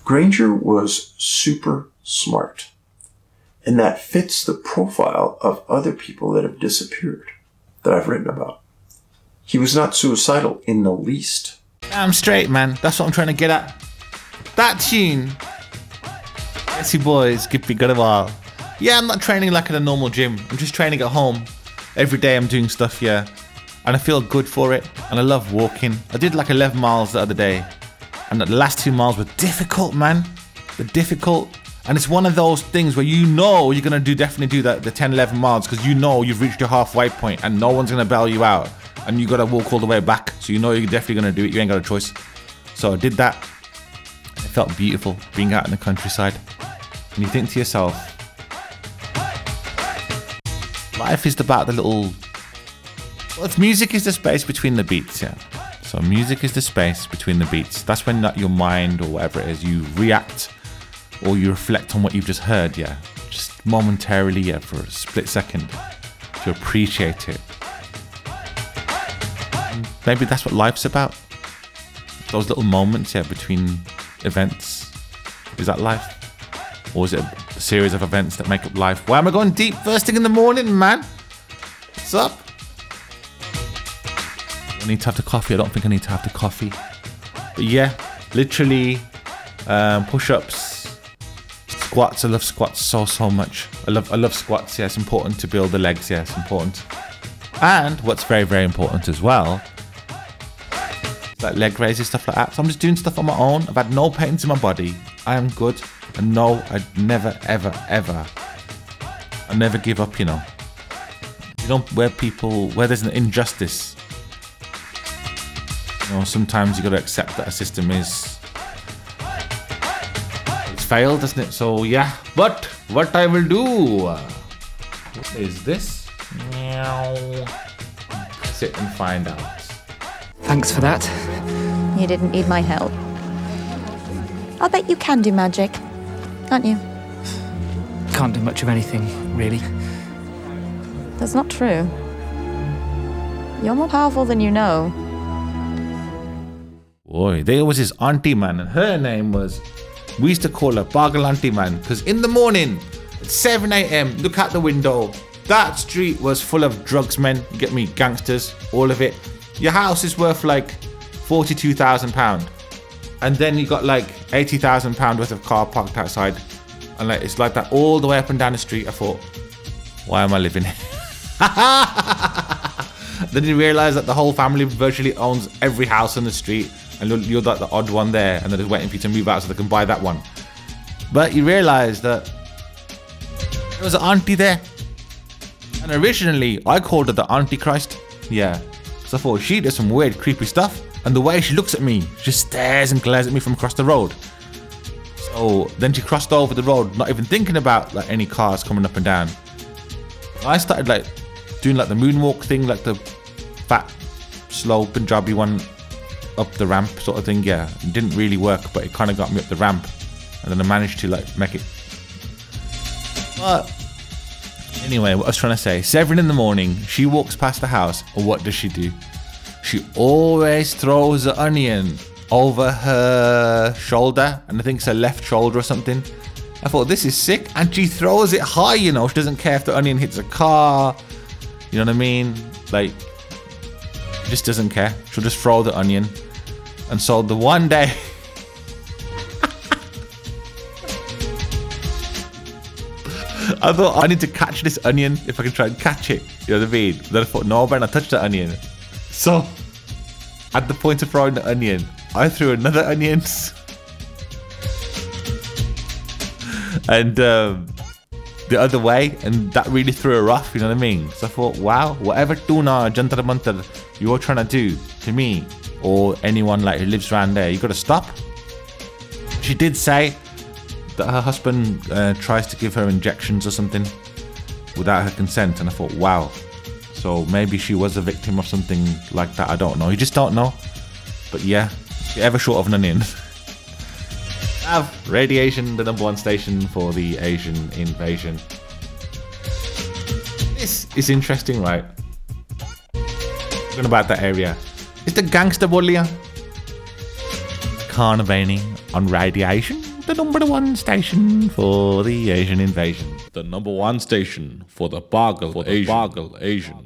Granger was super smart. And that fits the profile of other people that have disappeared that I've written about. He was not suicidal in the least. Damn straight, man. That's what I'm trying to get at. That tune. Jesse Boys, Gippy Garwal. Yeah, I'm not training like in a normal gym. I'm just training at home. Every day I'm doing stuff, yeah. And I feel good for it. And I love walking. I did like 11 miles the other day. And the last 2 miles were difficult, man. They're difficult. And it's one of those things where you know you're going to definitely do that, the 10, 11 miles, because you know you've reached your halfway point and no one's going to bail you out. And you got to walk all the way back. So you know you're definitely going to do it. You ain't got a choice. So I did that. It felt beautiful being out in the countryside. And you think to yourself, life is about the little... Well, if music is the space between the beats, yeah. So music is the space between the beats. That's when your mind or whatever it is, you react or you reflect on what you've just heard, yeah. Just momentarily, yeah, for a split second to appreciate it. And maybe that's what life's about. Those little moments, yeah, between events. Is that life? Or is it a series of events that make up life? Why am I going deep first thing in the morning, man? What's up? I need to have the coffee. I don't think I need to have the coffee. But yeah, literally push-ups, squats. I love squats so much. I love squats. Yeah, it's important to build the legs. Yeah, it's important. And what's very, very important as well, like leg raises, stuff like that. So I'm just doing stuff on my own. I've had no pains in my body. I am good. And no, I'd never, ever, ever. I never give up, you know. You know, where there's an injustice, you know, sometimes you got to accept that a system it's failed, doesn't it? So yeah, but what I will do, what is this? Sit and find out. Thanks for that. You didn't need my help. I'll bet you can do magic, can't you? Can't do much of anything, really. That's not true. You're more powerful than you know. Boy, there was his auntie, man, and her name was, we used to call her Bargal Auntie, man, because in the morning, at 7 a.m, look out the window, that street was full of drugs, men, you get me, gangsters, all of it. Your house is worth like £42,000, and then you got like £80,000 worth of car parked outside, and like it's like that all the way up and down the street. I thought, why am I living here? Then you realise that the whole family virtually owns every house on the street, and you're like the odd one there, and they're just waiting for you to move out so they can buy that one. But you realise that there was an auntie there, and originally I called her the Antichrist. Yeah, so I thought she did some weird, creepy stuff, and the way she looks at me, she just stares and glares at me from across the road. So then she crossed over the road, not even thinking about like any cars coming up and down. I started like doing like the moonwalk thing, like the fat, slow Punjabi one up the ramp sort of thing. Yeah, it didn't really work, but it kind of got me up the ramp, and then I managed to like make it. But anyway, what I was trying to say, 7 in the morning, she walks past the house, and what does she do? She always throws the onion over her shoulder, and I think it's her left shoulder or something. I thought, this is sick, and she throws it high, you know. She doesn't care if the onion hits a car, you know what I mean? Like, she just doesn't care. She'll just throw the onion. And so the one day I thought, I need to catch this onion if I can try and catch it, you know what I mean? Then I thought, no, I better not touch the onion. So at the point of throwing the onion, I threw another onion. And the other way, and that really threw her off, you know what I mean? So I thought, wow, whatever tuna jantar mantar you're trying to do to me or anyone like who lives around there, you got to stop. She did say that her husband tries to give her injections or something without her consent, and I thought, wow, so maybe she was a victim of something like that. I don't know, you just don't know. But yeah, if you're ever short of an onion, have Radiation, the #1 station for the Asian invasion. This is interesting, right? Talking about that area. It's the gangster bully. I Carnivani on Radiation, the number one station for the Asian invasion. The number one station for the Bargle Asian.